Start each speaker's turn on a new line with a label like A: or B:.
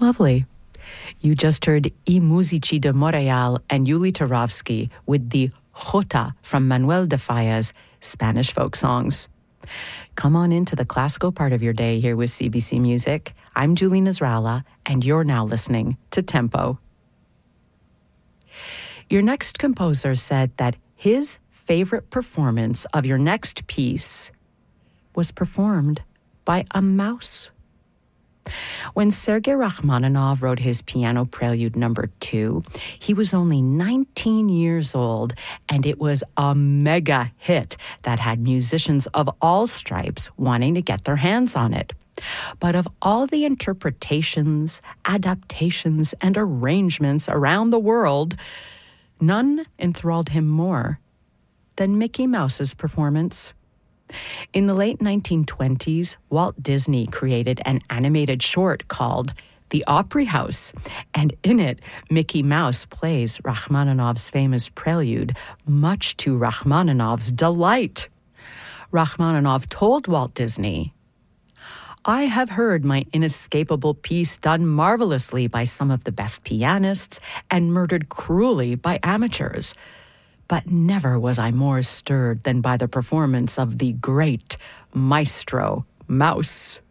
A: Lovely. You just heard I Musici de Montréal and Yuli Turovsky with the Jota from Manuel de Falla's Spanish folk songs. Come on into the classical part of your day here with CBC Music. I'm Julie Nasrallah, and you're now listening to Tempo. Your next composer said that his favorite performance of your next piece was performed by a mouse. When Sergei Rachmaninoff wrote his Piano Prelude No. 2, he was only 19 years old, and it was a mega hit that had musicians of all stripes wanting to get their hands on it. But of all the interpretations, adaptations, and arrangements around the world, none enthralled him more than Mickey Mouse's performance. In the late 1920s, Walt Disney created an animated short called The Opry House, and in it, Mickey Mouse plays Rachmaninoff's famous prelude, much to Rachmaninoff's delight. Rachmaninoff told Walt Disney, "I have heard my inescapable piece done marvelously by some of the best pianists and murdered cruelly by amateurs. But never was I more stirred than by the performance of the great Maestro Mouse."